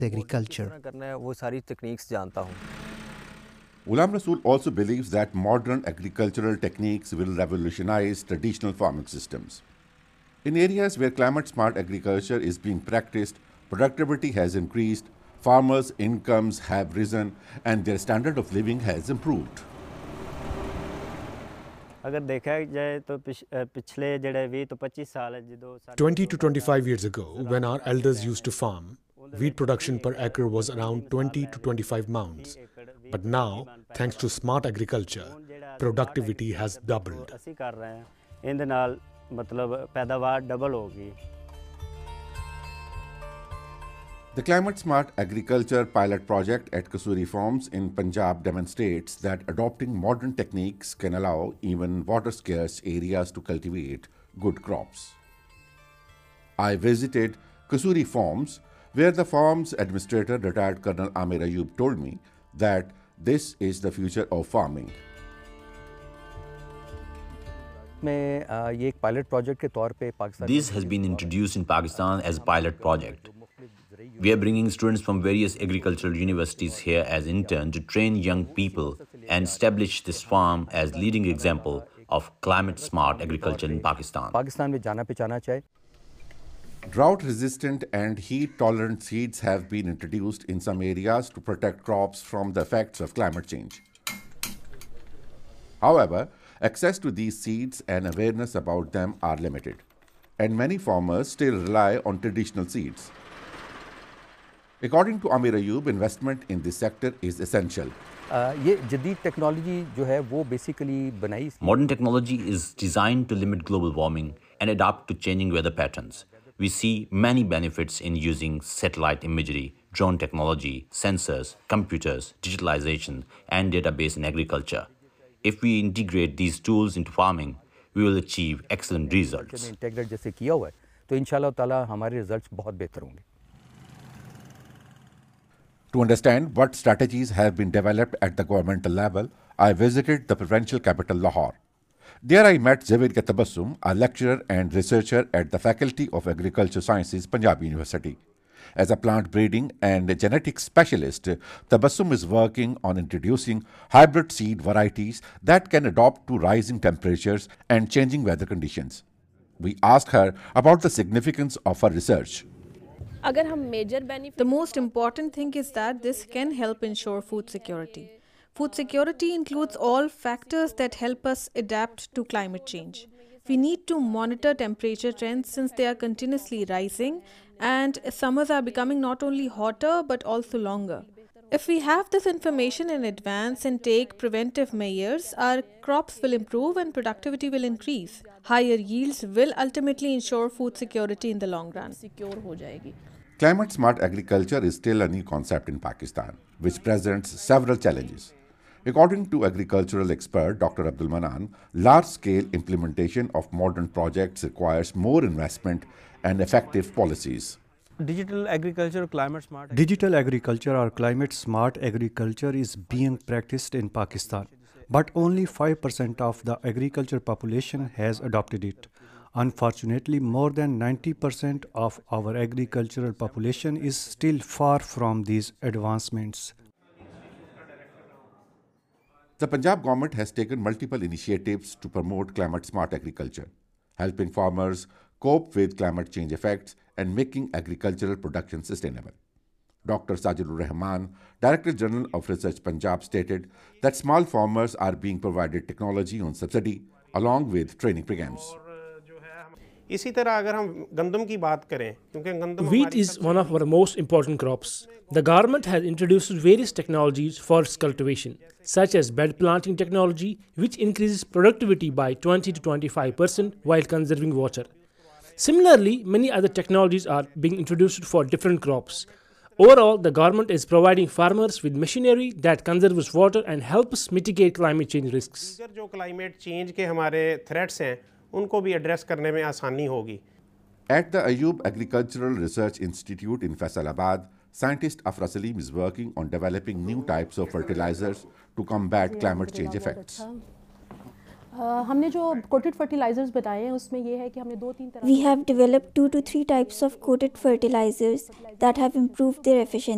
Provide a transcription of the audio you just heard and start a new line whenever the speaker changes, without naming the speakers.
agriculture.
Ghulam Rasool also believes that modern agricultural techniques will revolutionize traditional farming systems. In areas where climate-smart agriculture is being practiced, productivity has increased, farmers' incomes have risen, and their standard of living has improved.
अगर देखा जाए तो पिछले जड़े 20 तो 25 साल है जो
20 to 25 years ago, when our elders used to farm, wheat production per acre was around 20 to 25 mounds. But now, thanks to smart agriculture, productivity has doubled.
ਅਸੀਂ ਕਰ ਰਹੇ ਹਾਂ ਇਹਦੇ ਨਾਲ ਮਤਲਬ ਪੈਦਾਵਾਰ ਡਬਲ ਹੋ ਗਈ.
The Climate Smart Agriculture pilot project at Kasuri Farms in Punjab demonstrates that adopting modern techniques can allow even water-scarce areas to cultivate good crops. I visited Kasuri Farms, where the farm's administrator, retired Colonel Amir Ayub, told me that this is the future of farming.
This has been introduced in Pakistan as a pilot project. We are bringing students from various agricultural universities here as interns to train young people and establish this farm as leading example of climate-smart agriculture in Pakistan.
Drought-resistant and heat-tolerant seeds have been introduced in some areas to protect crops from the effects of climate change. However, access to these seeds and awareness about them are limited, and many farmers still rely on traditional seeds. According to Amir Ayub, investment in this sector is essential.
Modern technology is designed to limit global warming and adapt to changing weather patterns. We see many benefits in using satellite imagery, drone technology, sensors, computers, digitalization, and database in agriculture. If we integrate these tools into farming, we will achieve excellent results.
To understand what strategies have been developed at the governmental level, I visited the provincial capital Lahore. There I met Javed Tabassum, a lecturer and researcher at the Faculty of Agriculture Sciences, Punjab University. As a plant breeding and genetics specialist, Tabassum is working on introducing hybrid seed varieties that can adapt to rising temperatures and changing weather conditions. We asked her about the significance of her research.
The most important thing is that this can help ensure food security. Food security includes all factors that help us adapt to climate change. We need to monitor temperature trends since they are continuously rising, and summers are becoming not only hotter but also longer. If we have this information in advance and take preventive measures, our crops will improve and productivity will increase. Higher yields will ultimately ensure food security in the long run.
Climate-smart agriculture is still a new concept in Pakistan, which presents several challenges. According to agricultural expert Dr. Abdul Manan, large-scale implementation of modern projects requires more investment and effective policies.
Digital agriculture or climate smart agriculture is being practiced in Pakistan, but only 5% of the agriculture population has adopted it. Unfortunately, more than 90% of our agricultural population is still far from these advancements.
The Punjab government has taken multiple initiatives to promote climate-smart agriculture, helping farmers cope with climate change effects and making agricultural production sustainable. Dr. Sajidul Rahman, Director General of Research Punjab, stated that small farmers are being provided technology on subsidy along with training programs.
Wheat is one of our most important crops. The government has introduced various technologies for its cultivation, such as bed planting technology, which increases productivity by 20 to 25% while conserving water. Similarly, many other technologies are being introduced for different crops. Overall, the government is providing farmers with machinery that conserves water and helps mitigate climate change risks.
At the Ayub Agricultural Research Institute in Faisalabad, scientist Afra Salim is working on developing new types of fertilizers to combat climate change effects.
We have developed 2 to 3 types of coated fertilizers that have improved their efficiency.